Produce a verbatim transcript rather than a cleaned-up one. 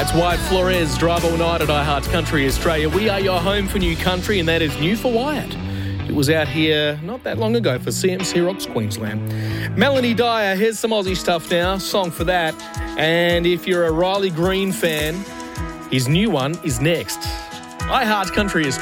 That's Wyatt Flores, Drive All Night at iHeart Country Australia. We are your home for new country, and that is new for Wyatt. It was out here not that long ago for C M C Rocks Queensland. Melanie Dyer, here's some Aussie stuff now, song for that. And if you're a Riley Green fan, his new one is next. iHeart Country Australia.